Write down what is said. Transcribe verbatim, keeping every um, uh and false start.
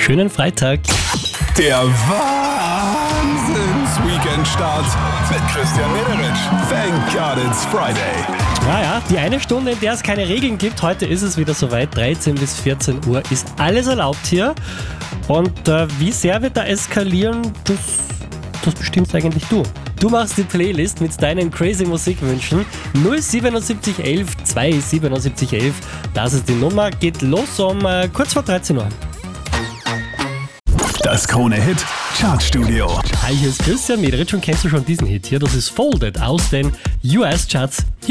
Schönen Freitag. Der Wahnsinns-Weekend-Start mit Christian Mederich. Thank God it's Friday. Naja, die eine Stunde, in der es keine Regeln gibt. Heute ist es wieder soweit. dreizehn bis vierzehn Uhr ist alles erlaubt hier. Und äh, wie sehr wird da eskalieren, das, das bestimmst eigentlich du. Du machst die Playlist mit deinen crazy Musikwünschen. null siebenundsiebzig elf zweihundertsiebenundsiebzig elf. Das ist die Nummer. Geht los um äh, kurz vor dreizehn Uhr. Das Krone-Hit Chartstudio. Hi, hier ist Christian Mederich und kennst du schon diesen Hit hier? Das ist Folded aus den U S-Charts.